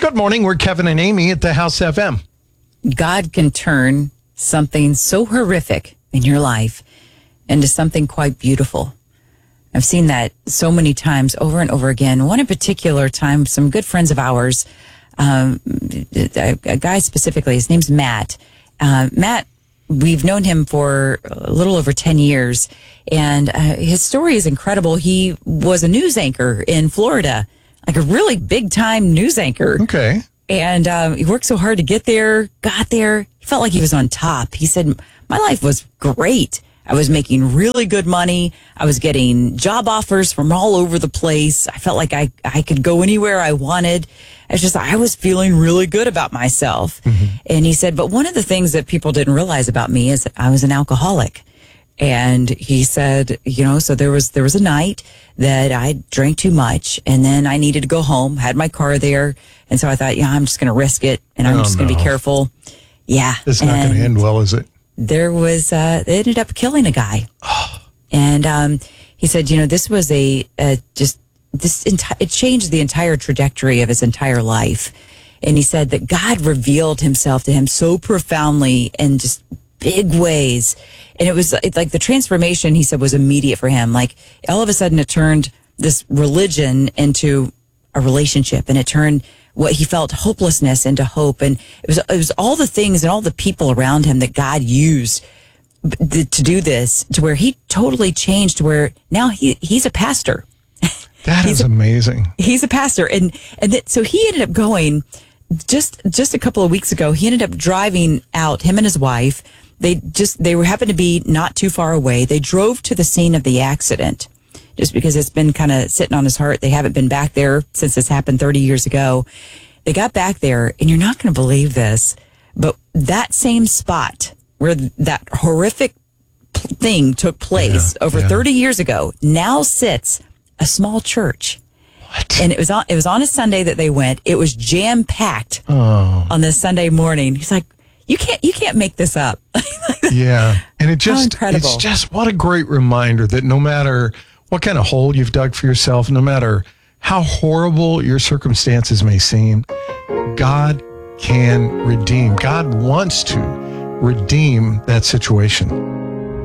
Good morning. We're Kevin and Amy at the House FM. God can turn something so horrific in your life into something quite beautiful. I've seen that so many times over and over again. One in particular time, some good friends of ours, a guy specifically, his name's Matt. Matt, we've known him for a little over 10 years, and his story is incredible. He was a news anchor in Florida, like a really big-time news anchor. Okay. And he worked so hard to get there, got there. He felt like he was on top. He said, my life was great. I was making really good money. I was getting job offers from all over the place. I felt like I could go anywhere I wanted. I was feeling really good about myself. Mm-hmm. And he said, but one of the things that people didn't realize about me is that I was an alcoholic. And he said, so there was a night that I drank too much, and then I needed to go home, had my car there. And so I thought, I'm just going to risk it, and I'm just going to be careful. Yeah. It's not going to end well, is it? There was, they ended up killing a guy. And he said, this was it changed the entire trajectory of his entire life. And he said that God revealed himself to him so profoundly in just big ways. And it's like the transformation, he said, was immediate for him. Like all of a sudden it turned this religion into a relationship, and it turned what he felt hopelessness into hope. And it was all the things and all the people around him that God used to do this, to where he totally changed, to where now he's a pastor. That is amazing. He's a pastor. So he ended up going just a couple of weeks ago. He ended up driving out, him and his wife. They happened to be not too far away. They drove to the scene of the accident just because it's been kind of sitting on his heart. They haven't been back there since this happened 30 years ago. They got back there, and you're not going to believe this, but that same spot where that horrific thing took place over 30 years ago now sits a small church. What? And it was on a Sunday that they went. It was jam packed on this Sunday morning. He's like, you can't make this up. Yeah. And it's incredible. just what a great reminder that no matter what kind of hole you've dug for yourself, no matter how horrible your circumstances may seem, God can redeem. God wants to redeem that situation.